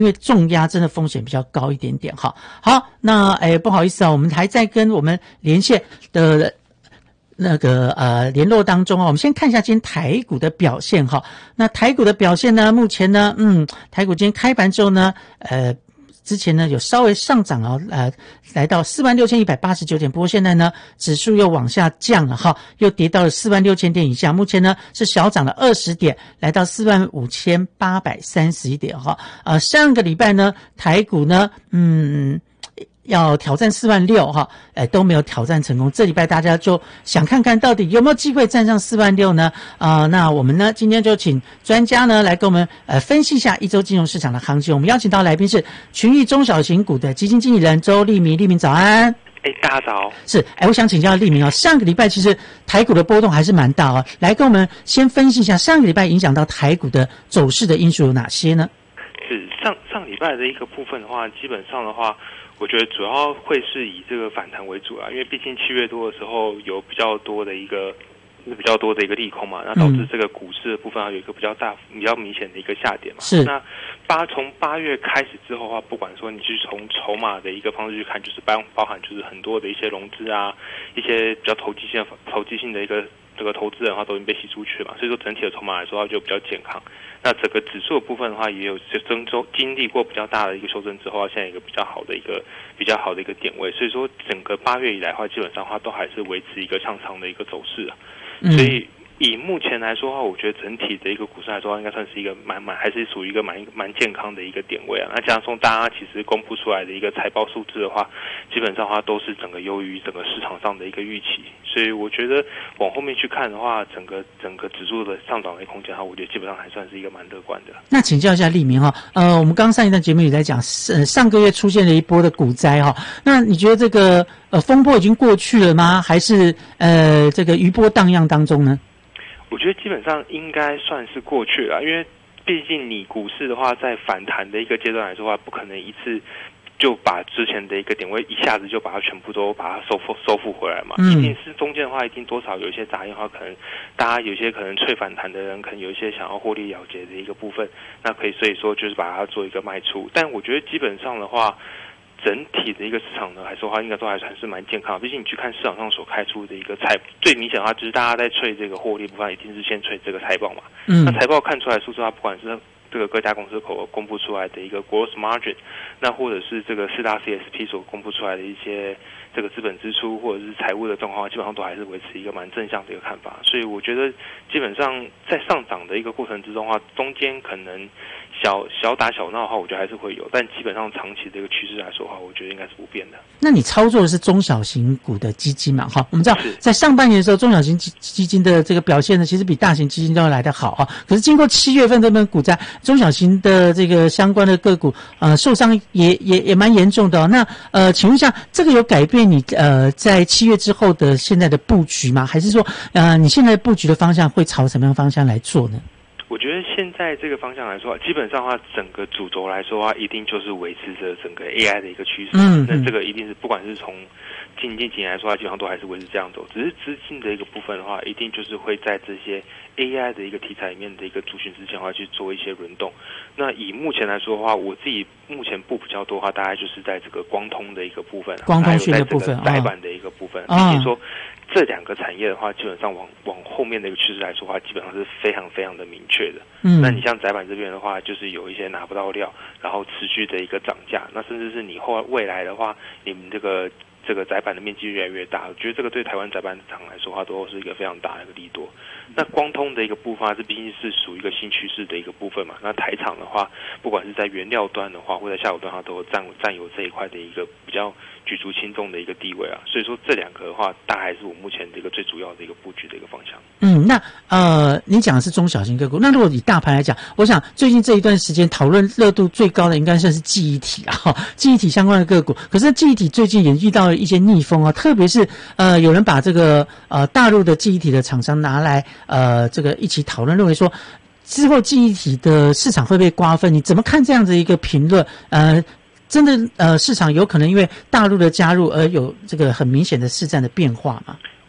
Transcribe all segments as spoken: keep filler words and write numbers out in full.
因为重压真的风险比较高一点点哈。好，那诶不好意思啊，我们还在跟我们连线的那个呃联络当中啊，我们先看一下今天台股的表现哈。那台股的表现呢，目前呢，嗯，台股今天开盘之后呢，呃。之前呢有稍微上涨哦，呃，来到四万六千一百八十九点，不过现在呢指数又往下降了哈，又跌到了四万六千点以下。目前呢是小涨了二十点，来到四万五千八百三十一点哈。呃，上个礼拜呢台股呢，嗯。要挑战四万六哈，哎都没有挑战成功。这礼拜大家就想看看到底有没有机会站上四万六呢？啊、呃，那我们呢今天就请专家呢来跟我们呃分析一下一周金融市场的行情。我们邀请到来宾是群益中小型股的基金经理人周立明，立明早安。 哎，大家早。 是，哎，我想请教立明哦，上个礼拜其实台股的波动还是蛮大哦，来跟我们先分析一下上个礼拜影响到台股的走势的因素有哪些呢？ 是上上礼拜的一个部分的话，基本上的话。我觉得主要会是以这个反弹为主啊，因为毕竟七月多的时候有比较多的一个比较多的一个利空嘛，那导致这个股市的部分有一个比较大、比较明显的一个下跌嘛。 是。 那八从八月开始之后的话，不管说你是从筹码的一个方式去看，就是包包含就是很多的一些融资啊，一些比较投机性的投机性的一个这个投资人的话都已经被洗出去嘛，所以说整体的筹码来说它就比较健康。那整个指数的部分的话，也有增周经历过比较大的一个修正之后，现在一个比较好的一个比较好的一个点位，所以说整个八月以来的话，基本上的话都还是维持一个向上的一个走势啊。嗯、所以以目前来说的话，我觉得整体的一个股市来说，应该算是一个蛮蛮还是属于一个蛮蛮健康的一个点位啊。那加上大家其实公布出来的一个财报数字的话，基本上的话都是整个优于整个市场上的一个预期，所以我觉得往后面去看的话，整个整个指数的上涨的空间的话，我觉得基本上还算是一个蛮乐观的。 那请教一下立明哈，呃，我们刚上一段节目也在讲，呃，上个月出现了一波的股灾哈，那你觉得这个呃风波已经过去了吗？还是呃这个余波荡漾当中呢？ 我觉得基本上应该算是过去了，因为毕竟你股市的话，在反弹的一个阶段来说的话，不可能一次就把之前的一个点位一下子就把它全部都把它收复收复回来嘛。嗯，一定是中间的话，一定多少有一些杂音的话，可能大家有些可能脆反弹的人，可能有一些想要获利了结的一个部分，那可以所以说就是把它做一个卖出。但我觉得基本上的话，整体的一个市场呢，来说的话，应该都还算是蛮健康的。毕竟你去看市场上所开出的一个财，最明显的话就是大家在吹这个获利部分，一定是先吹这个财报嘛。嗯，那财报看出来数字的话，不管是这个各家公司口公布出来的一个 gross margin， 那或者是这个四大 C S P 所公布出来的一些这个资本支出或者是财务的状况，基本上都还是维持一个蛮正向的一个看法。所以我觉得基本上在上涨的一个过程之中的话，中间可能小小打小闹的话，我觉得还是会有，但基本上长期的一个趋势来说的话，我觉得应该是不变的。 那你操作的是中小型股的基金嘛？哈，我们知道在上半年的时候，中小型基金的这个表现呢，其实比大型基金都要来得好啊。可是经过七月份这边股灾，中小型的这个相关的个股，呃，受伤也也也蛮严重的哦。那呃，请问一下，这个有改变你呃在七月之后的现在的布局吗？还是说呃你现在布局的方向会朝什么样的方向来做呢？ 我觉得现在这个方向来说，基本上的话，整个主轴来说的话，一定就是维持着整个 A I 的一个趋势。嗯，那这个一定是不管是从近近几年来说，它基本上都还是维持这样走。只是资金的一个部分的话，一定就是会在这些 A I 的一个题材里面的一个族群之间的话去做一些轮动。那以目前来说的话，我自己目前布比较多的话，大概就是在这个光通的一个部分， 光通讯的部分， 载板的一个部分，并且说这两个产业的话，基本上往往后面的一个趋势来说的话，基本上是非常非常的明确的。嗯，那你像载板这边的话，就是有一些拿不到料，然后持续的一个涨价，那甚至是你后未来的话，你们这个这个载板的面积越来越大，我觉得这个对台湾载板厂来说的话，都是一个非常大的一个利多。那光通的一个部分，这毕竟是属于一个新趋势的一个部分嘛。那台厂的话，不管是在原料端的话，或者下游端，它都有占占有这一块的一个比较举足轻重的一个地位啊。所以说这两个的话，大概是我目前的一个最主要的一个布局的一个方向。 嗯，那呃，你讲的是中小型个股，那如果以大盘来讲，我想最近这一段时间讨论热度最高的应该算是记忆体啊，哈，记忆体相关的个股。可是记忆体最近也遇到了一些逆风啊，特别是呃，有人把这个呃大陆的记忆体的厂商拿来呃这个一起讨论，认为说之后记忆体的市场会被瓜分，你怎么看这样的一个评论？呃，真的呃市场有可能因为大陆的加入而有这个很明显的市占的变化吗？ 我觉得基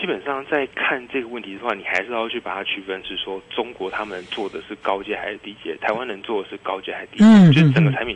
本上在看这个问题的话，你还是要去把它区分，是说中国他们做的是高阶还是低阶，台湾能做的是高阶还是低阶， 嗯， 就是整个产品